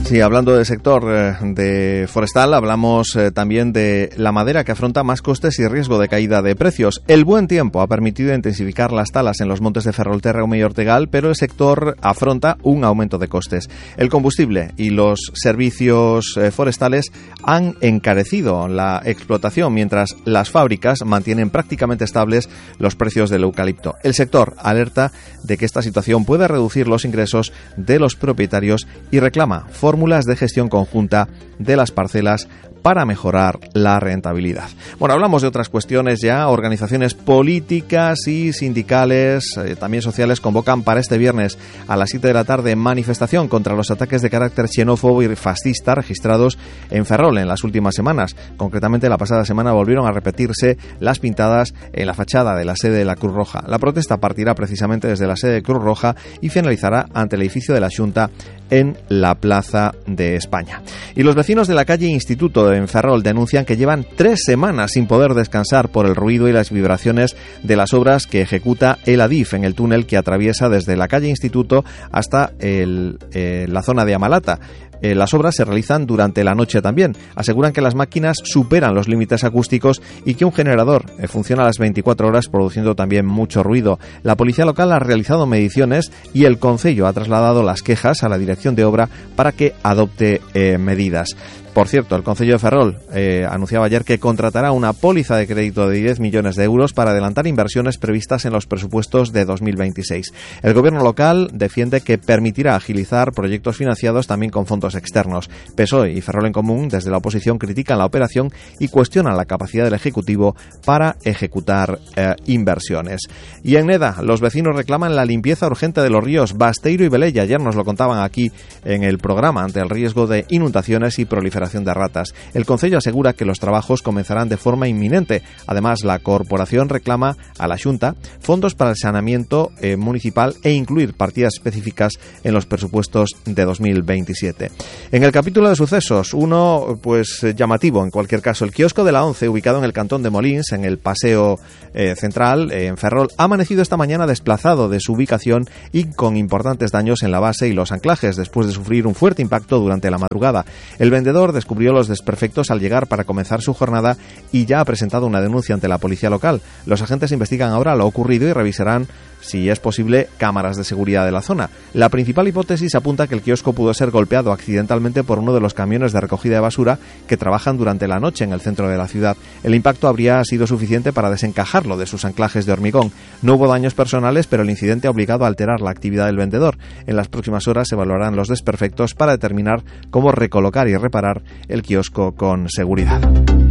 Sí, hablando del sector de forestal, hablamos también de la madera, que afronta más costes y riesgo de caída de precios. El buen tiempo ha permitido intensificar las talas en los montes de Ferrolterra, Ume y Ortegal, pero el sector afronta un aumento de costes. El combustible y los servicios forestales han encarecido la explotación, mientras las fábricas mantienen prácticamente estables los precios del eucalipto. El sector alerta de que esta situación puede reducir los ingresos de los propietarios y reclama fórmulas de gestión conjunta de las parcelas para mejorar la rentabilidad. Bueno, hablamos de otras cuestiones ya. Organizaciones políticas y sindicales, también sociales, convocan para este viernes a las 7 de la tarde manifestación contra los ataques de carácter xenófobo y fascista registrados en Ferrol en las últimas semanas. Concretamente, la pasada semana volvieron a repetirse las pintadas en la fachada de la sede de la Cruz Roja. La protesta partirá precisamente desde la sede de Cruz Roja y finalizará ante el edificio de la Xunta en la Plaza de España. Y los vecinos de la calle Instituto en Ferrol denuncian que llevan 3 semanas sin poder descansar por el ruido y las vibraciones de las obras que ejecuta el Adif en el túnel que atraviesa desde la calle Instituto hasta la zona de Amalata. Las obras se realizan durante la noche también. Aseguran que las máquinas superan los límites acústicos y que un generador funciona a las 24 horas produciendo también mucho ruido. La policía local ha realizado mediciones y el concello ha trasladado las quejas a la dirección de obra para que adopte medidas. Por cierto, el Concello de Ferrol anunciaba ayer que contratará una póliza de crédito de 10 millones de euros para adelantar inversiones previstas en los presupuestos de 2026. El gobierno local defiende que permitirá agilizar proyectos financiados también con fondos externos. PSOE y Ferrol en Común, desde la oposición, critican la operación y cuestionan la capacidad del Ejecutivo para ejecutar inversiones. Y en Neda, los vecinos reclaman la limpieza urgente de los ríos Basteiro y Velella. Ayer nos lo contaban aquí en el programa, ante el riesgo de inundaciones y proliferación de ratas. El concello asegura que los trabajos comenzarán de forma inminente. Además, la corporación reclama a la Xunta fondos para el saneamiento municipal e incluir partidas específicas en los presupuestos de 2027. En el capítulo de sucesos, uno pues llamativo en cualquier caso, el kiosco de la ONCE, ubicado en el cantón de Molins, en el paseo central, en Ferrol, ha amanecido esta mañana desplazado de su ubicación y con importantes daños en la base y los anclajes, después de sufrir un fuerte impacto durante la madrugada. El vendedor descubrió los desperfectos al llegar para comenzar su jornada y ya ha presentado una denuncia ante la policía local. Los agentes investigan ahora lo ocurrido y revisarán, si es posible, cámaras de seguridad de la zona. La principal hipótesis apunta que el kiosco pudo ser golpeado accidentalmente por uno de los camiones de recogida de basura que trabajan durante la noche en el centro de la ciudad. El impacto habría sido suficiente para desencajarlo de sus anclajes de hormigón. No hubo daños personales, pero el incidente ha obligado a alterar la actividad del vendedor. En las próximas horas se evaluarán los desperfectos para determinar cómo recolocar y reparar el kiosco con seguridad.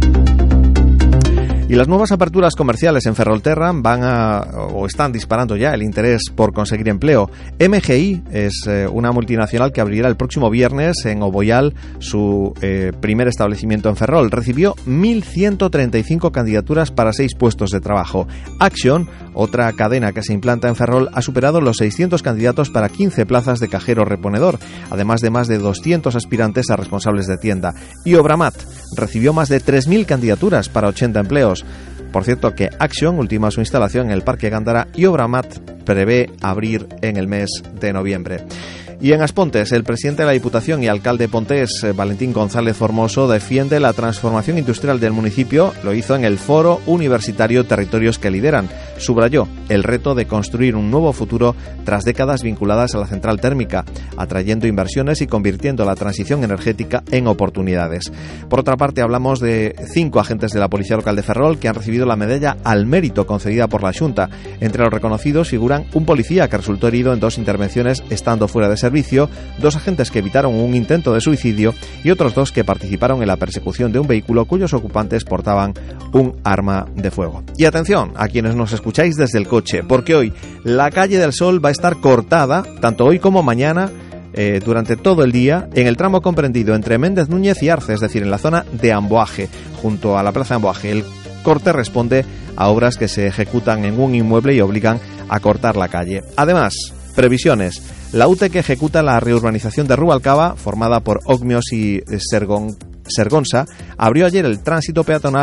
Y las nuevas aperturas comerciales en Ferrolterra están disparando ya el interés por conseguir empleo. MGI es una multinacional que abrirá el próximo viernes en Oboyal su primer establecimiento en Ferrol. Recibió 1.135 candidaturas para 6 puestos de trabajo. Action, otra cadena que se implanta en Ferrol, ha superado los 600 candidatos para 15 plazas de cajero reponedor, además de más de 200 aspirantes a responsables de tienda. Y Obramat recibió más de 3.000 candidaturas para 80 empleos. Por cierto, que Action ultima su instalación en el Parque Gándara y Obramat prevé abrir en el mes de noviembre. Y en Aspontes, el presidente de la Diputación y alcalde de Pontés, Valentín González Formoso, defiende la transformación industrial del municipio. Lo hizo en el Foro Universitario Territorios que Lideran. Subrayó el reto de construir un nuevo futuro tras décadas vinculadas a la central térmica, atrayendo inversiones y convirtiendo la transición energética en oportunidades. Por otra parte, hablamos de 5 agentes de la Policía Local de Ferrol que han recibido la medalla al mérito concedida por la Xunta. Entre los reconocidos figuran un policía que resultó herido en 2 intervenciones estando fuera de servicio, 2 agentes que evitaron un intento de suicidio y otros 2 que participaron en la persecución de un vehículo cuyos ocupantes portaban un arma de fuego. Y atención a quienes nos escucháis desde el coche, porque hoy la calle del Sol va a estar cortada, tanto hoy como mañana, durante todo el día, en el tramo comprendido entre Méndez Núñez y Arce, es decir, en la zona de Amboaje, junto a la plaza de Amboaje. El corte responde a obras que se ejecutan en un inmueble y obligan a cortar la calle. Además, previsiones. La UTE que ejecuta la reurbanización de Rubalcaba, formada por Ogmios y Sergonsa, abrió ayer el tránsito peatonal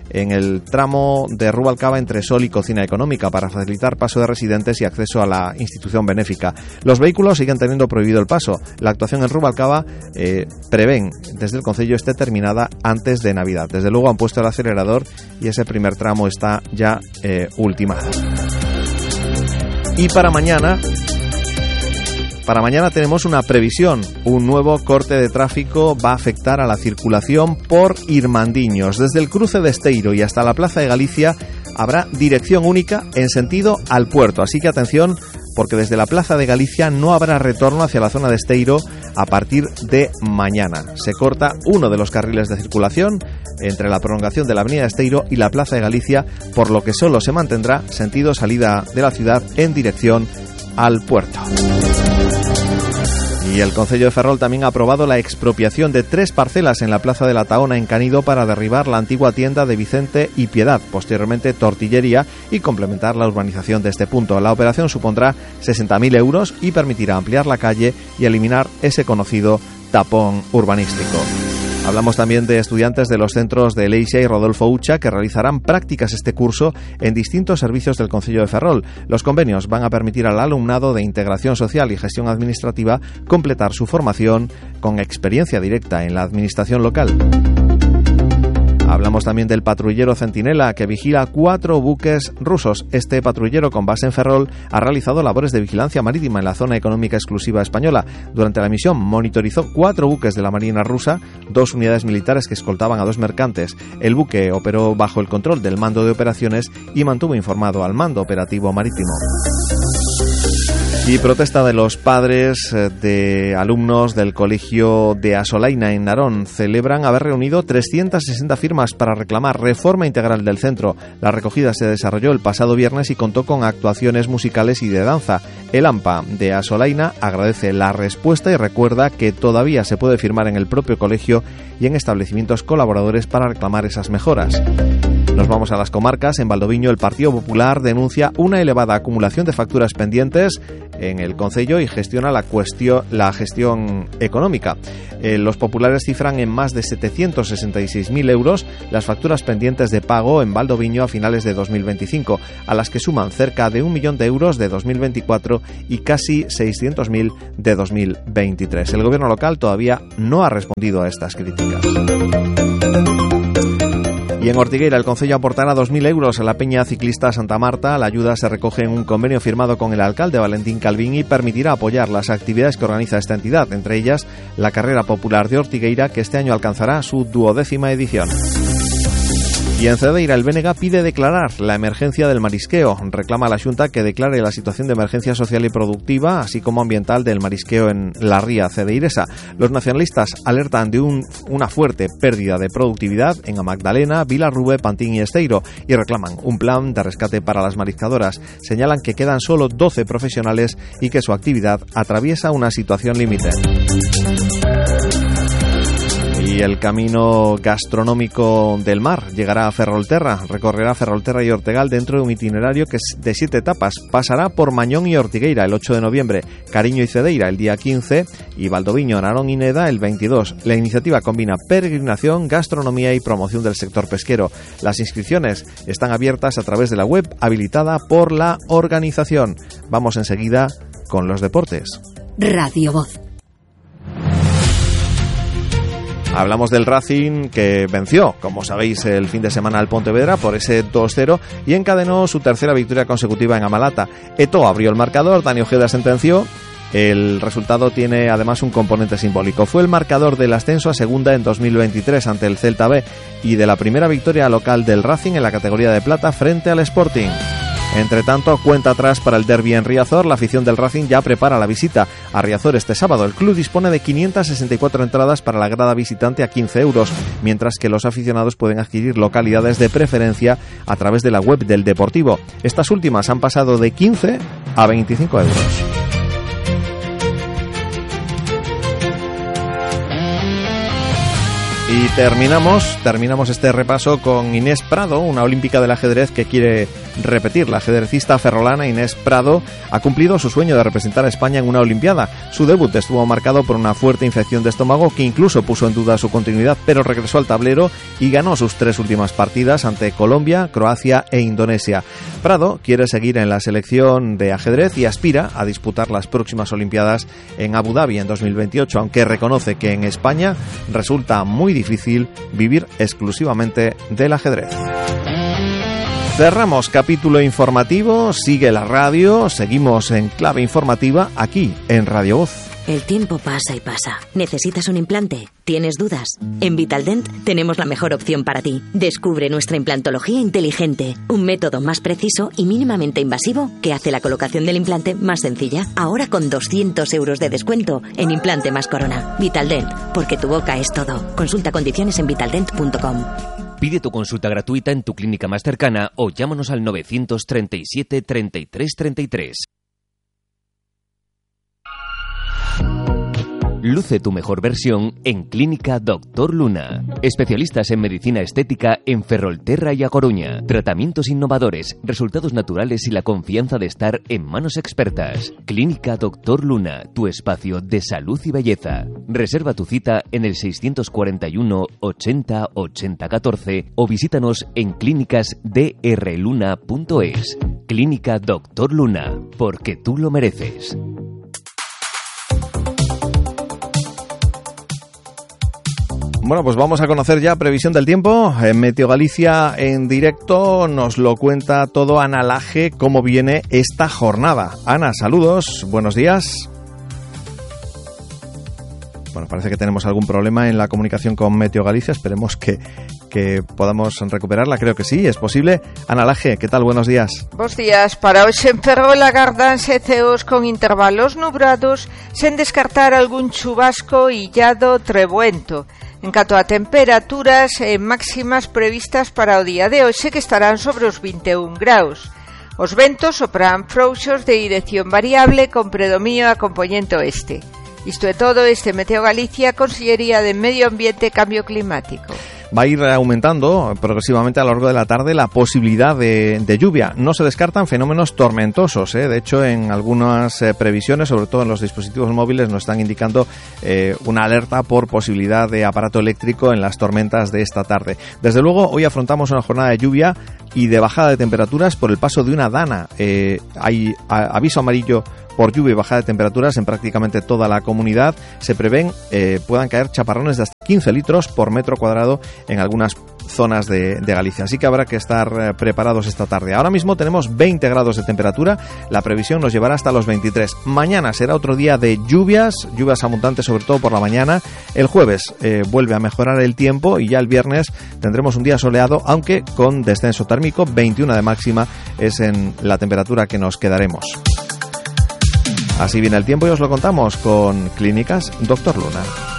en el tramo de Rubalcaba entre Sol y Cocina Económica para facilitar paso de residentes y acceso a la institución benéfica. Los vehículos siguen teniendo prohibido el paso. La actuación en Rubalcaba prevén desde el Concello esté terminada antes de Navidad. Desde luego han puesto el acelerador y ese primer tramo está ya ultimado. Y para mañana tenemos una previsión. Un nuevo corte de tráfico va a afectar a la circulación por Irmandiños. Desde el cruce de Esteiro y hasta la Plaza de Galicia habrá dirección única en sentido al puerto. Así que atención, porque desde la Plaza de Galicia no habrá retorno hacia la zona de Esteiro a partir de mañana. Se corta uno de los carriles de circulación entre la prolongación de la Avenida de Esteiro y la Plaza de Galicia, por lo que solo se mantendrá sentido salida de la ciudad en dirección al puerto. Y el Concello de Ferrol también ha aprobado la expropiación de 3 parcelas en la Plaza de la Taona en Canido para derribar la antigua tienda de Vicente y Piedad, posteriormente tortillería, y complementar la urbanización de este punto. La operación supondrá 60.000 euros y permitirá ampliar la calle y eliminar ese conocido tapón urbanístico. Hablamos también de estudiantes de los centros de Leixia y Rodolfo Ucha que realizarán prácticas este curso en distintos servicios del Concello de Ferrol. Los convenios van a permitir al alumnado de integración social y gestión administrativa completar su formación con experiencia directa en la administración local. Hablamos también del patrullero Centinela, que vigila 4 buques rusos. Este patrullero, con base en Ferrol, ha realizado labores de vigilancia marítima en la zona económica exclusiva española. Durante la misión monitorizó 4 buques de la Marina rusa, 2 unidades militares que escoltaban a 2 mercantes. El buque operó bajo el control del mando de operaciones y mantuvo informado al mando operativo marítimo. Y protesta de los padres de alumnos del colegio de Asolaina en Narón. Celebran haber reunido 360 firmas para reclamar reforma integral del centro. La recogida se desarrolló el pasado viernes y contó con actuaciones musicales y de danza. El AMPA de Asolaina agradece la respuesta y recuerda que todavía se puede firmar en el propio colegio y en establecimientos colaboradores para reclamar esas mejoras. Nos vamos a las comarcas. En Valdoviño, el Partido Popular denuncia una elevada acumulación de facturas pendientes en el concello y gestiona la gestión económica. Los populares cifran en más de 766.000 euros las facturas pendientes de pago en Valdoviño a finales de 2025, a las que suman cerca de 1 millón de euros de 2024 y casi 600.000 de 2023. El gobierno local todavía no ha respondido a estas críticas. Y en Ortigueira, el concello aportará 2.000 euros a la Peña Ciclista Santa Marta. La ayuda se recoge en un convenio firmado con el alcalde Valentín Calvín y permitirá apoyar las actividades que organiza esta entidad, entre ellas la Carrera Popular de Ortigueira, que este año alcanzará su 12ª edición. Y en Cedeira, el BNG pide declarar la emergencia del marisqueo. Reclama a la Xunta que declare la situación de emergencia social y productiva, así como ambiental, del marisqueo en la ría cedeiresa. Los nacionalistas alertan de una fuerte pérdida de productividad en A Magdalena, Vilarrube, Pantín y Esteiro y reclaman un plan de rescate para las mariscadoras. Señalan que quedan solo 12 profesionales y que su actividad atraviesa una situación límite. Y el camino gastronómico del mar llegará a Ferrolterra, recorrerá Ferrolterra y Ortegal dentro de un itinerario que es de 7 etapas. Pasará por Mañón y Ortigueira el 8 de noviembre, Cariño y Cedeira el día 15 y Valdoviño, Narón y Neda el 22. La iniciativa combina peregrinación, gastronomía y promoción del sector pesquero. Las inscripciones están abiertas a través de la web habilitada por la organización. Vamos enseguida con los deportes. Radio Voz. Hablamos del Racing, que venció, como sabéis, el fin de semana al Pontevedra por ese 2-0 y encadenó su tercera victoria consecutiva en Amalata. Eto'o abrió el marcador, Dani Ojeda sentenció. El resultado tiene además un componente simbólico. Fue el marcador del ascenso a segunda en 2023 ante el Celta B y de la primera victoria local del Racing en la categoría de plata frente al Sporting. Entre tanto, cuenta atrás para el derbi en Riazor. La afición del Racing ya prepara la visita a Riazor este sábado. El club dispone de 564 entradas para la grada visitante a 15 euros, mientras que los aficionados pueden adquirir localidades de preferencia a través de la web del Deportivo. Estas últimas han pasado de 15 a 25 euros. Y terminamos este repaso con Inés Prado, una olímpica del ajedrez que quiere repetir. La ajedrecista ferrolana Inés Prado ha cumplido su sueño de representar a España en una Olimpiada. Su debut estuvo marcado por una fuerte infección de estómago que incluso puso en duda su continuidad, pero regresó al tablero y ganó sus 3 últimas partidas ante Colombia, Croacia e Indonesia. Prado quiere seguir en la selección de ajedrez y aspira a disputar las próximas Olimpiadas en Abu Dhabi en 2028, aunque reconoce que en España resulta muy difícil vivir exclusivamente del ajedrez. Cerramos capítulo informativo, sigue la radio, seguimos en Clave Informativa aquí en Radio Voz. El tiempo pasa y pasa. ¿Necesitas un implante? ¿Tienes dudas? En Vitaldent tenemos la mejor opción para ti. Descubre nuestra implantología inteligente, un método más preciso y mínimamente invasivo que hace la colocación del implante más sencilla. Ahora con 200 euros de descuento en implante más corona. Vitaldent, porque tu boca es todo. Consulta condiciones en vitaldent.com. Pide tu consulta gratuita en tu clínica más cercana o llámanos al 937 33 33. Luce tu mejor versión en Clínica Dr. Luna. Especialistas en medicina estética en Ferrolterra y A Coruña. Tratamientos innovadores, resultados naturales y la confianza de estar en manos expertas. Clínica Dr. Luna, tu espacio de salud y belleza. Reserva tu cita en el 641 80 80 14 o visítanos en clínicasdrluna.es. Clínica Dr. Luna, porque tú lo mereces. Bueno, pues vamos a conocer ya previsión del tiempo. En Meteo Galicia en directo nos lo cuenta todo Ana Laje, cómo viene esta jornada. Ana, saludos, buenos días. Bueno, parece que tenemos algún problema en la comunicación con Meteo Galicia. Esperemos que podamos recuperarla. Creo que sí, es posible. Ana Laje, ¿qué tal? Buenos días. Bos días. Para hoxe en Ferrol agardanse ceos con intervalos nubrados, sen descartar algún chubasco illado trebuento. En canto a temperaturas máximas previstas para o día de hoxe, que estarán sobre os 21 graus. Os ventos soprarán frouxos de dirección variable con predominio a compoñente oeste. Isto é todo. Este Meteo Galicia, Consellería de Medio Ambiente e Cambio Climático. Va a ir aumentando progresivamente a lo largo de la tarde la posibilidad de lluvia. No se descartan fenómenos tormentosos, ¿eh? De hecho, en algunas previsiones, sobre todo en los dispositivos móviles, nos están indicando una alerta por posibilidad de aparato eléctrico en las tormentas de esta tarde. Desde luego, hoy afrontamos una jornada de lluvia y de bajada de temperaturas por el paso de una dana. Hay aviso amarillo por lluvia y bajada de temperaturas en prácticamente toda la comunidad. Se prevén puedan caer chaparrones de hasta 15 litros por metro cuadrado en algunas zonas de Galicia. Así que habrá que estar preparados esta tarde. Ahora mismo tenemos 20 grados de temperatura. La previsión nos llevará hasta los 23. Mañana será otro día de lluvias abundantes, sobre todo por la mañana. El jueves vuelve a mejorar el tiempo y ya el viernes tendremos un día soleado, aunque con descenso térmico. 21 de máxima es en la temperatura que nos quedaremos. Así viene el tiempo y os lo contamos con Clínicas Dr. Luna.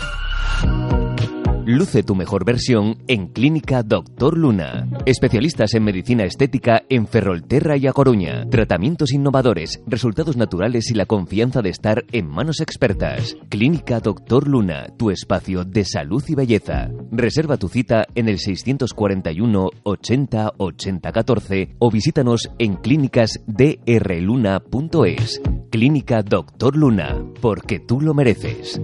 Luce tu mejor versión en Clínica Dr. Luna. Especialistas en medicina estética en Ferrolterra y A Coruña. Tratamientos innovadores, resultados naturales y la confianza de estar en manos expertas. Clínica Dr. Luna, tu espacio de salud y belleza. Reserva tu cita en el 641 80 80 14 o visítanos en clínicasdrluna.es. Clínica Dr. Luna, porque tú lo mereces.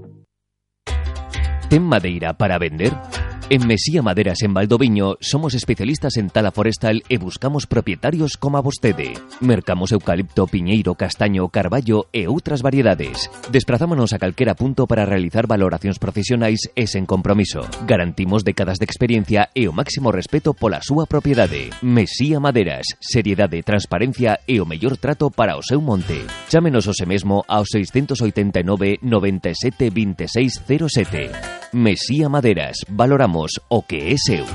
¿Ten madeira para vender? En Mesía Maderas en Valdoviño somos especialistas en tala forestal e buscamos propietarios como a vostede. Mercamos eucalipto, piñeiro, castaño, carballo e outras variedades. Desprazámonos a calquera punto para realizar valoracións profesionais e sen compromiso. Garantimos décadas de experiencia e o máximo respeto pola súa propiedade. Mesía Maderas, seriedade, transparencia e o mellor trato para o seu monte. Chámenos hoxe mesmo ao 689 97 26 07. Mesía Maderas, valoramos o que é seu.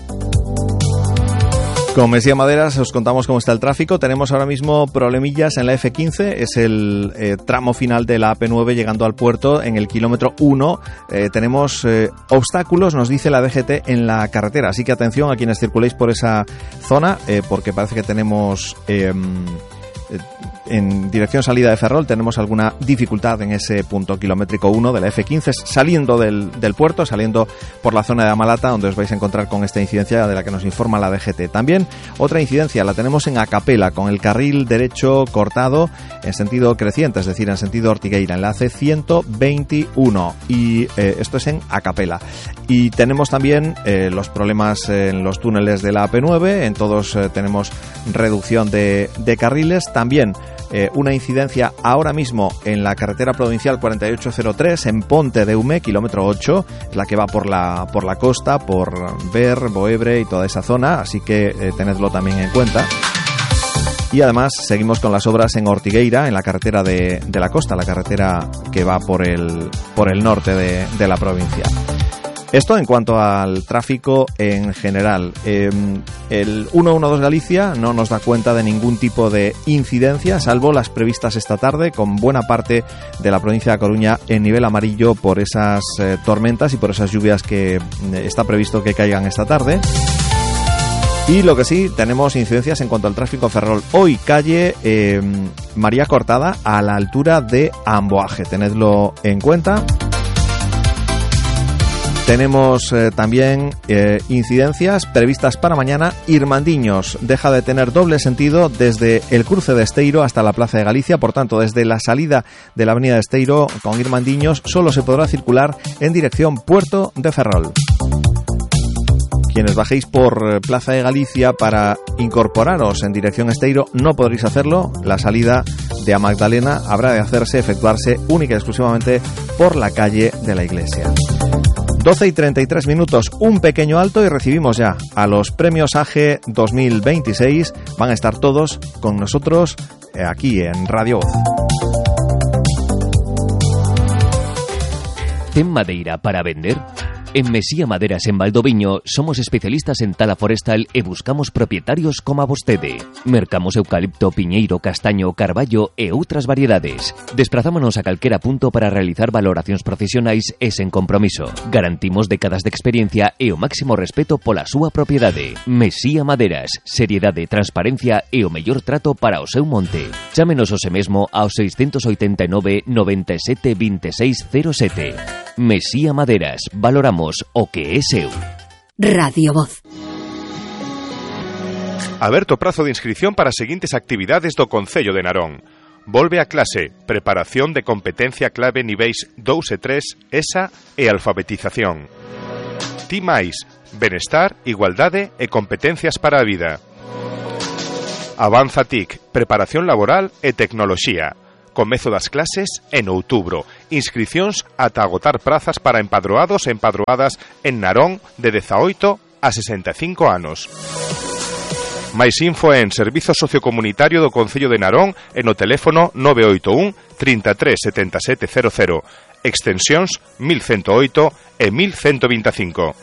Con Mesía Maderas os contamos cómo está el tráfico. Tenemos ahora mismo problemillas en la F15, es el tramo final de la AP9 llegando al puerto en el kilómetro 1. Tenemos obstáculos, nos dice la DGT, en la carretera, así que atención a quienes circuléis por esa zona, porque parece que tenemos En dirección salida de Ferrol tenemos alguna dificultad en ese punto kilométrico 1 de la F15, saliendo del puerto, saliendo por la zona de Amalata, donde os vais a encontrar con esta incidencia de la que nos informa la DGT. También otra incidencia la tenemos en Acapela, con el carril derecho cortado en sentido creciente, es decir, en sentido Ortigueira, en la C121, y esto es en Acapela. Y tenemos también los problemas en los túneles de la AP9, en todos tenemos reducción de carriles. También una incidencia ahora mismo en la carretera provincial 4803 en Ponte de Hume, kilómetro 8, es la que va por la costa, por Ver, Boebre y toda esa zona, así que tenedlo también en cuenta. Y además seguimos con las obras en Ortigueira, en la carretera de la costa, la carretera que va por el norte de la provincia. Esto en cuanto al tráfico en general. El 112 Galicia no nos da cuenta de ningún tipo de incidencia, salvo las previstas esta tarde, con buena parte de la provincia de Coruña en nivel amarillo por esas tormentas y por esas lluvias que está previsto que caigan esta tarde. Y lo que sí, tenemos incidencias en cuanto al tráfico Ferrol. Hoy calle María Cortada a la altura de Amboaje, tenedlo en cuenta. Tenemos también incidencias previstas para mañana. Irmandiños deja de tener doble sentido desde el cruce de Esteiro hasta la Plaza de Galicia. Por tanto, desde la salida de la avenida de Esteiro con Irmandiños solo se podrá circular en dirección Puerto de Ferrol. Quienes bajéis por Plaza de Galicia para incorporaros en dirección Esteiro no podréis hacerlo. La salida de A Magdalena habrá de efectuarse única y exclusivamente por la calle de la Iglesia. 12:33, un pequeño alto y recibimos ya a los premios AGE 2026. Van a estar todos con nosotros aquí en Radio Voz. ¿Ten madeira para vender? En Mesía Maderas en Valdoviño somos especialistas en tala forestal e buscamos propietarios como a vostede. Mercamos eucalipto, piñeiro, castaño, carballo e outras variedades. Desprazámonos a calquera punto para realizar valoracións profesionais e sen compromiso. Garantimos décadas de experiencia e o máximo respeto pola súa propiedade. Mesía Maderas, seriedade, transparencia e o mellor trato para o seu monte. Chámenos hoxe mesmo ao 689 97 26 07. Mesía Maderas, valoramos o que é seu. Radio Voz. Aberto o prazo de inscrición para as seguintes actividades do Concello de Narón. Volve a clase, preparación de competencia clave niveis 2 e 3, ESA e alfabetización. Ti máis, benestar, igualdade e competencias para a vida. Avanza TIC, preparación laboral e tecnoloxía. Comezo das clases en outubro. Inscricións ata agotar prazas para empadroados e empadroadas en Narón de 18 a 65 anos. Mais info en Servizo Sociocomunitario do Concello de Narón e no teléfono 981 33 77 00, extensións 1108 e 1125.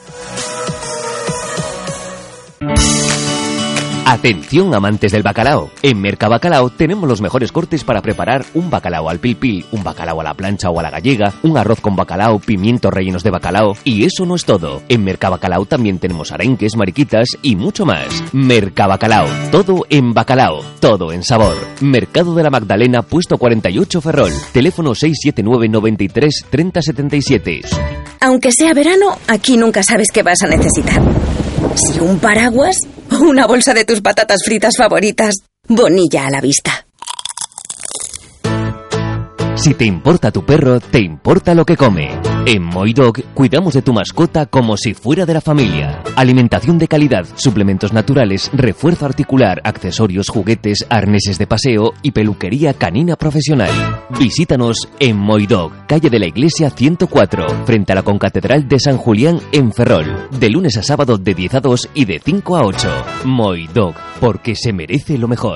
Atención amantes del bacalao. En Mercabacalao tenemos los mejores cortes para preparar un bacalao al pil pil, un bacalao a la plancha o a la gallega, un arroz con bacalao, pimientos rellenos de bacalao. Y eso no es todo. En Mercabacalao también tenemos arenques, mariquitas y mucho más. Mercabacalao. Todo en bacalao. Todo en sabor. Mercado de la Magdalena, puesto 48 Ferrol. Teléfono 679 93 30 77. Aunque sea verano, aquí nunca sabes qué vas a necesitar. Si un paraguas o una bolsa de tus patatas fritas favoritas. Bonilla a la vista. Si te importa tu perro, te importa lo que come. En Moidog cuidamos de tu mascota como si fuera de la familia. Alimentación de calidad, suplementos naturales, refuerzo articular, accesorios, juguetes, arneses de paseo y peluquería canina profesional. Visítanos en Moidog, calle de la Iglesia 104, frente a la Concatedral de San Julián en Ferrol. De lunes a sábado de 10 a 2 y de 5 a 8. Moidog, porque se merece lo mejor.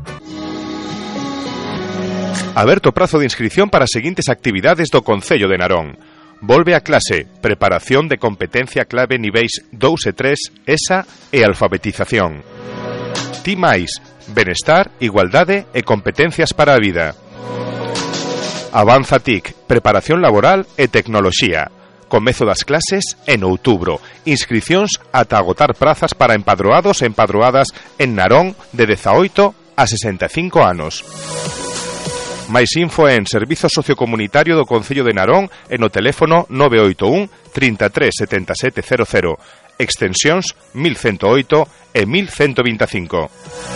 Aberto o prazo de inscrición para as seguintes actividades do Concello de Narón. Volve a clase, preparación de competencia clave niveis 2 e 3, ESA e alfabetización. Ti máis, benestar, igualdade e competencias para a vida. Avanza TIC, preparación laboral e tecnoloxía. Comezo das clases en outubro. Inscricións ata agotar prazas para empadroados e empadroadas en Narón de 18 a 65 anos. Máis info en Servizo Sociocomunitario do Concello de Narón e no teléfono 981 33 77 00, extensións 1108 e 1125.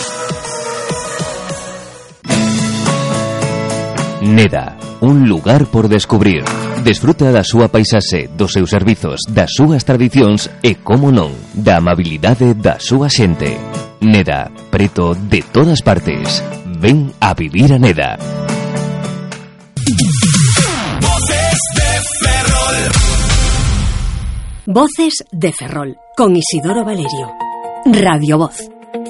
Neda, un lugar por descubrir. Desfruta da súa paisaxe, dos seus servizos, das súas tradicións e, como non, da amabilidade da súa xente. Neda, preto de todas partes. Ven a vivir a Neda. Voces de Ferrol, con Isidoro Valerio. Radio Voz.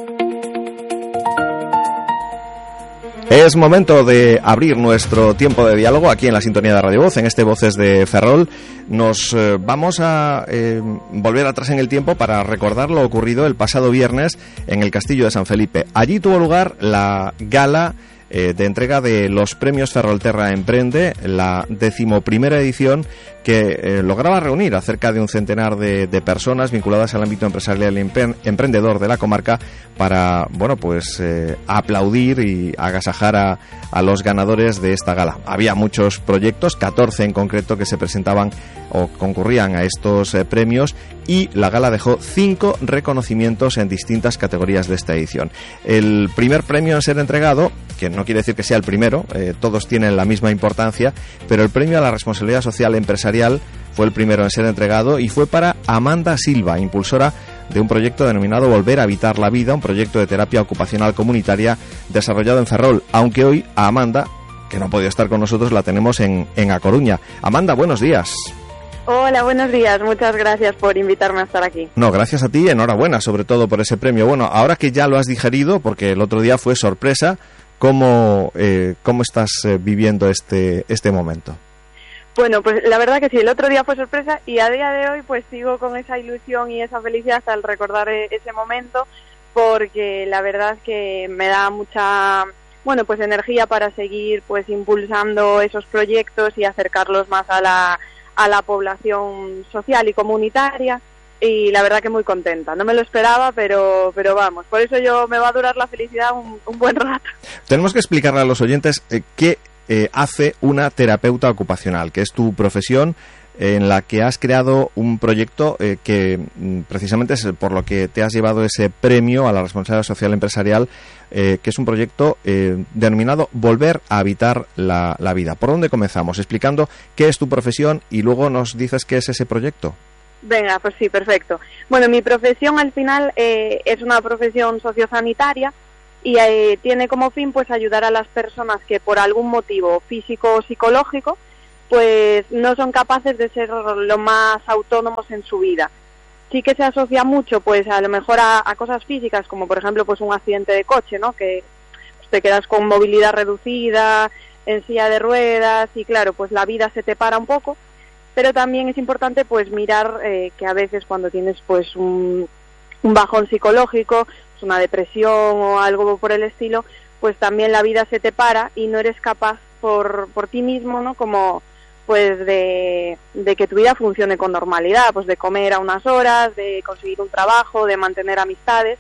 Es momento de abrir nuestro tiempo de diálogo aquí en la sintonía de Radio Voz, en este Voces de Ferrol. Nos vamos a volver atrás en el tiempo para recordar lo ocurrido el pasado viernes en el Castillo de San Felipe. Allí tuvo lugar la gala de entrega de los premios Ferrolterra Emprende, la 11ª edición, que lograba reunir a cerca de un centenar de personas vinculadas al ámbito empresarial y emprendedor de la comarca para, bueno, pues aplaudir y agasajar a los ganadores de esta gala. Había muchos proyectos, 14 en concreto, que se presentaban o concurrían a estos premios, y la gala dejó 5 reconocimientos en distintas categorías de esta edición. El primer premio en ser entregado, que no quiere decir que sea el primero, todos tienen la misma importancia, pero el premio a la responsabilidad social empresarial fue el primero en ser entregado y fue para Amanda Silva, impulsora de un proyecto denominado Volver a Habitar la Vida, un proyecto de terapia ocupacional comunitaria desarrollado en Ferrol, aunque hoy a Amanda, que no ha podido estar con nosotros, la tenemos en A Coruña. Amanda, buenos días. Hola, buenos días. Muchas gracias por invitarme a estar aquí. No, gracias a ti, enhorabuena sobre todo por ese premio. Bueno, ahora que ya lo has digerido, porque el otro día fue sorpresa, ¿cómo estás viviendo este momento? Bueno, pues la verdad que sí, el otro día fue sorpresa y a día de hoy pues sigo con esa ilusión y esa felicidad al recordar ese momento, porque la verdad es que me da mucha, bueno, pues energía para seguir pues impulsando esos proyectos y acercarlos más a la población social y comunitaria, y la verdad que muy contenta. No me lo esperaba, pero vamos, por eso me va a durar la felicidad un buen rato. Tenemos que explicarle a los oyentes qué hace una terapeuta ocupacional, que es tu profesión, en la que has creado un proyecto que precisamente es por lo que te has llevado ese premio a la responsabilidad social empresarial, que es un proyecto denominado Volver a Habitar la Vida. ¿Por dónde comenzamos? Explicando qué es tu profesión y luego nos dices qué es ese proyecto. Venga, pues sí, perfecto. Bueno, mi profesión al final es una profesión sociosanitaria y tiene como fin pues ayudar a las personas que por algún motivo físico o psicológico pues no son capaces de ser lo más autónomos en su vida. Sí que se asocia mucho pues a lo mejor a cosas físicas, como por ejemplo pues un accidente de coche, ¿no? Que pues, te quedas con movilidad reducida, en silla de ruedas y claro, pues la vida se te para un poco, pero también es importante pues mirar que a veces cuando tienes pues un bajón psicológico, pues, una depresión o algo por el estilo, pues también la vida se te para y no eres capaz por ti mismo, ¿no? Como pues de que tu vida funcione con normalidad, pues de comer a unas horas, de conseguir un trabajo, de mantener amistades.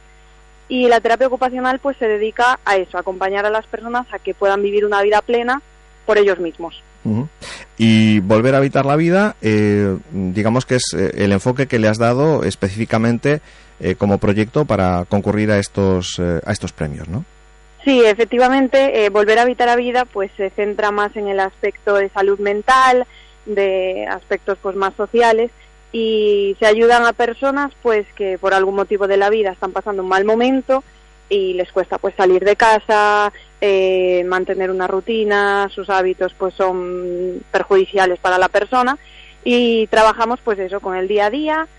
Y la terapia ocupacional pues se dedica a eso, a acompañar a las personas a que puedan vivir una vida plena por ellos mismos. Uh-huh. Y Volver a Habitar la Vida, digamos que es el enfoque que le has dado específicamente como proyecto para concurrir a estos premios, ¿no? Sí, efectivamente, Volver a Habitar la Vida pues se centra más en el aspecto de salud mental, de aspectos pues más sociales, y se ayudan a personas pues que por algún motivo de la vida están pasando un mal momento y les cuesta pues salir de casa, mantener una rutina, sus hábitos pues son perjudiciales para la persona, y trabajamos pues eso con el día a día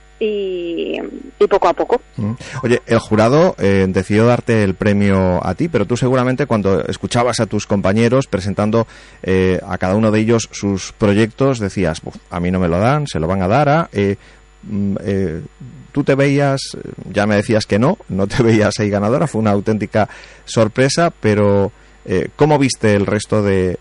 y poco a poco. Oye, el jurado decidió darte el premio a ti, pero tú seguramente cuando escuchabas a tus compañeros presentando a cada uno de ellos sus proyectos decías, a mí no me lo dan, se lo van a dar a... tú te veías, ya me decías que no te veías ahí ganadora, fue una auténtica sorpresa, pero ¿cómo viste el resto de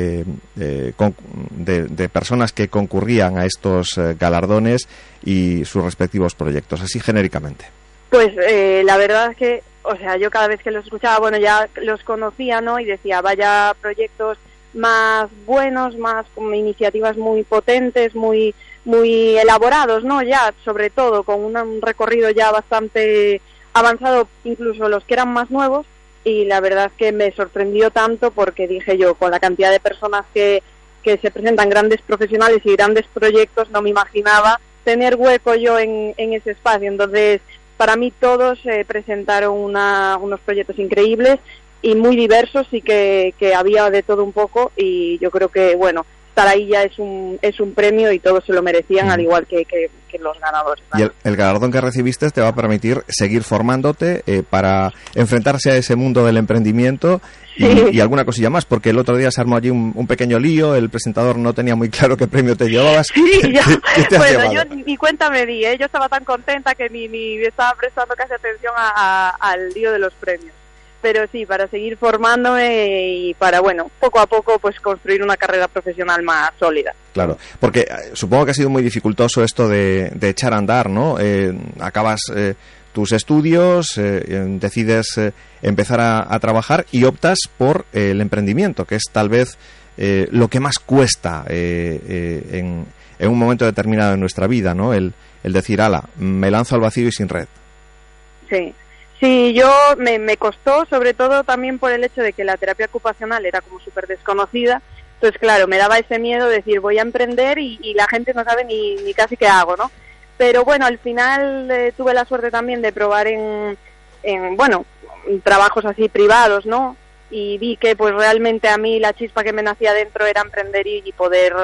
personas que concurrían a estos galardones y sus respectivos proyectos, así genéricamente? Pues la verdad es que o sea, yo cada vez que los escuchaba, bueno, ya los conocía, ¿no? Y decía, vaya proyectos más buenos, más con iniciativas muy potentes, muy elaborados, ¿no? Ya, sobre todo, con un recorrido ya bastante avanzado, incluso los que eran más nuevos, y la verdad es que me sorprendió tanto porque dije yo, con la cantidad de personas que se presentan, grandes profesionales y grandes proyectos, no me imaginaba tener hueco yo en ese espacio. Entonces, para mí todos presentaron unos proyectos increíbles y muy diversos, y que había de todo un poco, y yo creo que, bueno, estar ahí ya es un premio y todos se lo merecían, al igual que los ganadores, ¿no? Y el galardón que recibiste te va a permitir seguir formándote para enfrentarse a ese mundo del emprendimiento y alguna cosilla más, porque el otro día se armó allí un pequeño lío, el presentador no tenía muy claro qué premio te llevabas. Sí, ¿Qué te has bueno, llevado? yo ni cuenta me di, yo estaba tan contenta que ni estaba prestando casi atención al lío de los premios. Pero sí, para seguir formándome y para, bueno, poco a poco pues construir una carrera profesional más sólida. Claro, porque supongo que ha sido muy dificultoso esto de echar a andar, ¿no? Acabas tus estudios, decides empezar a trabajar y optas por el emprendimiento, que es tal vez lo que más cuesta en un momento determinado de nuestra vida, ¿no? El decir, ala, me lanzo al vacío y sin red. Sí. Sí, yo me costó, sobre todo también por el hecho de que la terapia ocupacional era como súper desconocida. Entonces, claro, me daba ese miedo de decir, voy a emprender y la gente no sabe ni casi qué hago, ¿no? Pero bueno, al final tuve la suerte también de probar en trabajos así privados, ¿no? Y vi que pues realmente a mí la chispa que me nacía dentro era emprender y poder,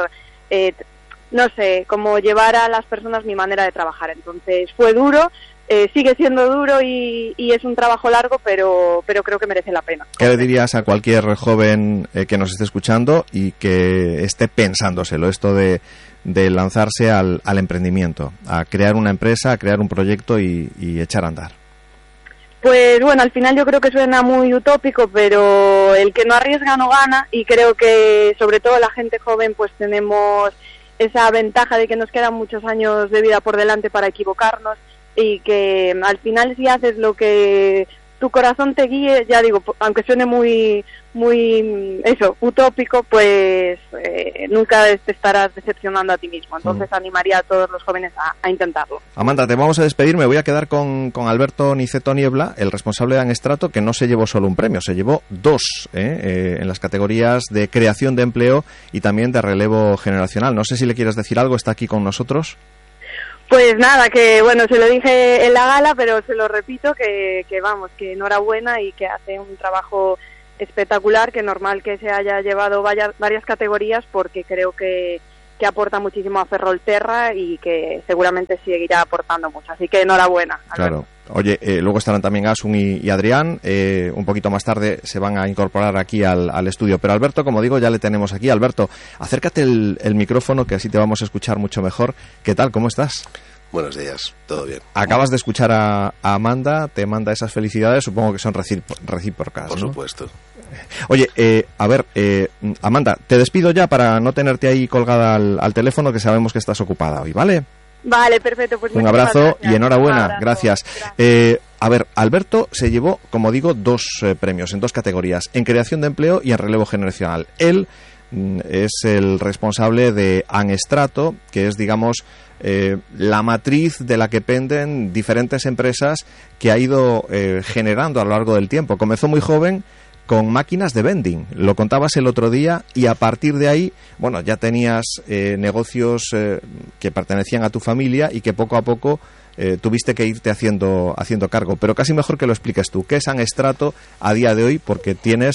no sé, como llevar a las personas mi manera de trabajar. Entonces fue duro. Sigue siendo duro y es un trabajo largo, pero creo que merece la pena. ¿Qué le dirías a cualquier joven que nos esté escuchando y que esté pensándoselo, esto de lanzarse al emprendimiento, a crear una empresa, a crear un proyecto y echar a andar? Pues bueno, al final yo creo que suena muy utópico, pero el que no arriesga no gana, y creo que sobre todo la gente joven pues tenemos esa ventaja de que nos quedan muchos años de vida por delante para equivocarnos, y que al final si haces lo que tu corazón te guíe, ya digo, aunque suene muy utópico, pues nunca te estarás decepcionando a ti mismo. Entonces animaría a todos los jóvenes a intentarlo. Amanda, te vamos a despedir. Me voy a quedar con Alberto Niceto Niebla, el responsable de Angestrato, que no se llevó solo un premio, se llevó dos en las categorías de creación de empleo y también de relevo generacional. No sé si le quieres decir algo, está aquí con nosotros. Pues nada, que bueno, se lo dije en la gala, pero se lo repito, que vamos, que enhorabuena y que hace un trabajo espectacular, que normal que se haya llevado varias categorías, porque creo que aporta muchísimo a Ferrolterra y que seguramente seguirá aportando mucho. Así que enhorabuena, Alberto. Claro. Oye, luego estarán también Asun y Adrián, un poquito más tarde se van a incorporar aquí al estudio. Pero Alberto, como digo, ya le tenemos aquí. Alberto, acércate el micrófono, que así te vamos a escuchar mucho mejor. ¿Qué tal? ¿Cómo estás? Buenos días, todo bien. Acabas de escuchar a Amanda, te manda esas felicidades, supongo que son recíprocas, Por ¿no? supuesto. Oye, a ver, Amanda, te despido ya para no tenerte ahí colgada al teléfono, que sabemos que estás ocupada hoy, ¿vale? Vale, perfecto. Pues un abrazo gracias. y enhorabuena, Un abrazo. gracias. A ver, Alberto se llevó, como digo, dos premios en dos categorías, en creación de empleo y en relevo generacional. Él es el responsable de Angestrato, que es, digamos, la matriz de la que penden diferentes empresas que ha ido generando a lo largo del tiempo. Comenzó muy joven con máquinas de vending, lo contabas el otro día, y a partir de ahí, bueno, ya tenías negocios que pertenecían a tu familia y que poco a poco tuviste que irte haciendo cargo. Pero casi mejor que lo expliques tú. ¿Qué es Angestrato a día de hoy? Porque tienes,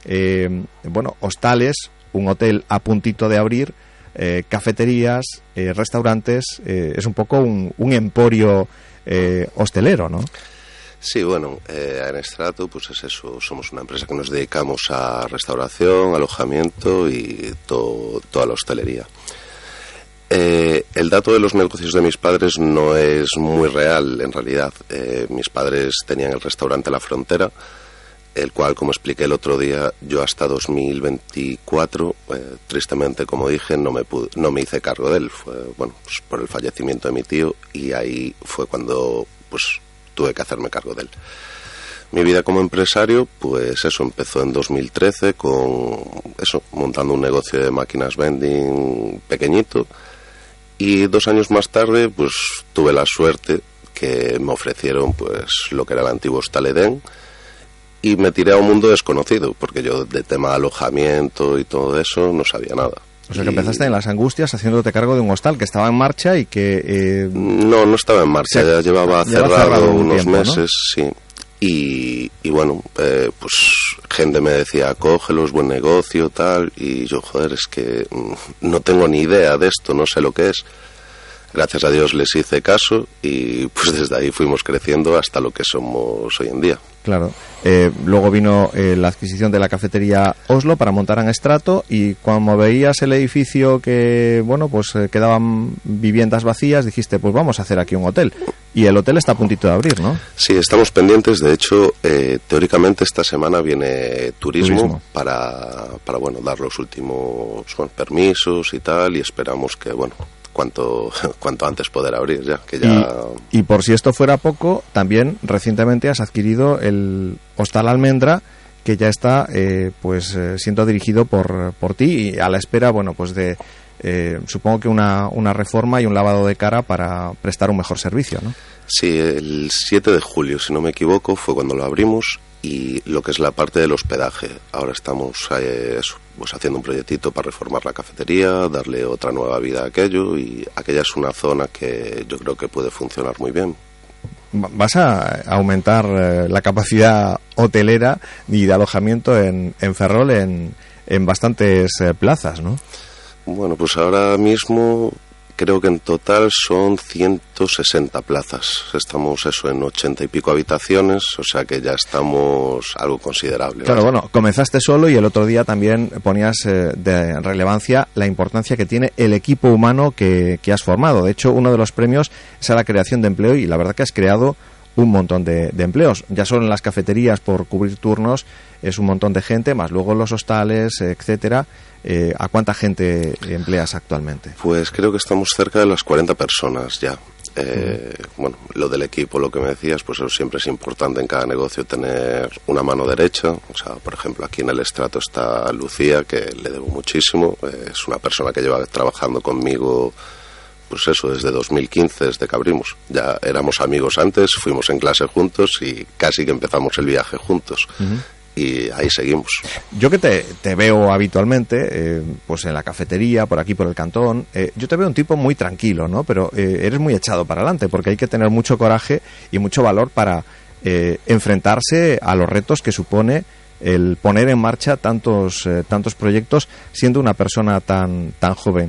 hostales, un hotel a puntito de abrir, cafeterías, restaurantes, es un poco un emporio hostelero, ¿no? Sí, bueno, Angestrato, pues es eso, somos una empresa que nos dedicamos a restauración, alojamiento y toda la hostelería. El dato de los negocios de mis padres no es muy real, en realidad. Mis padres tenían el restaurante La Frontera, el cual, como expliqué el otro día, yo hasta 2024, tristemente, como dije, no me hice cargo de él. Fue, pues por el fallecimiento de mi tío, y ahí fue cuando, pues, tuve que hacerme cargo de él. Mi vida como empresario, pues eso, empezó en 2013 con eso, montando un negocio de máquinas vending pequeñito, y 2 años más tarde, pues tuve la suerte que me ofrecieron pues lo que era el antiguo Hostal Edén, y me tiré a un mundo desconocido, porque yo de tema de alojamiento y todo eso no sabía nada. O sea, que empezaste en las angustias haciéndote cargo de un hostal que estaba en marcha y que... No estaba en marcha, ya llevaba cerrado unos tiempo, meses, ¿no? sí. Y bueno, pues gente me decía, cógelo, es buen negocio, tal, y yo, joder, es que no tengo ni idea de esto, no sé lo que es. Gracias a Dios les hice caso y pues desde ahí fuimos creciendo hasta lo que somos hoy en día. Claro. Luego vino la adquisición de la cafetería Oslo para montar en estrato, y cuando veías el edificio que, bueno, pues quedaban viviendas vacías, dijiste, pues vamos a hacer aquí un hotel. Y el hotel está a puntito de abrir, ¿no? Sí, estamos pendientes. De hecho, teóricamente esta semana viene turismo. Para bueno, dar los últimos permisos y tal, y esperamos que, bueno, cuanto antes poder abrir ya, que ya... Y por si esto fuera poco, también recientemente has adquirido el Hostal Almendra, que ya está siendo dirigido por ti, y a la espera, bueno, pues de supongo que una reforma y un lavado de cara para prestar un mejor servicio, ¿no? Sí, el 7 de julio, si no me equivoco, fue cuando lo abrimos, y lo que es la parte del hospedaje. Ahora estamos haciendo un proyectito para reformar la cafetería, darle otra nueva vida a aquello, y aquella es una zona que yo creo que puede funcionar muy bien. Vas a aumentar la capacidad hotelera y de alojamiento en Ferrol en bastantes plazas, ¿no? Bueno, pues ahora mismo creo que en total son 160 plazas. Estamos en 80 y pico habitaciones, o sea que ya estamos algo considerable. Claro, bueno, comenzaste solo, y el otro día también ponías de relevancia la importancia que tiene el equipo humano que has formado. De hecho, uno de los premios es a la creación de empleo, y la verdad que has creado un montón de empleos. Ya solo en las cafeterías, por cubrir turnos, es un montón de gente, más luego los hostales, etcétera. ¿A cuánta gente empleas actualmente? Pues creo que estamos cerca de las 40 personas ya. Bueno, lo del equipo, lo que me decías, pues eso siempre es importante en cada negocio, tener una mano derecha. O sea, por ejemplo, aquí en el estrato está Lucía, que le debo muchísimo. Es una persona que lleva trabajando conmigo, pues eso, desde 2015, desde que abrimos. Ya éramos amigos antes, fuimos en clase juntos y casi que empezamos el viaje juntos. Y ahí seguimos. Yo que te veo habitualmente, pues en la cafetería, por aquí, por el cantón, yo te veo un tipo muy tranquilo, ¿no? Pero eres muy echado para adelante, porque hay que tener mucho coraje y mucho valor para enfrentarse a los retos que supone el poner en marcha tantos proyectos siendo una persona tan joven.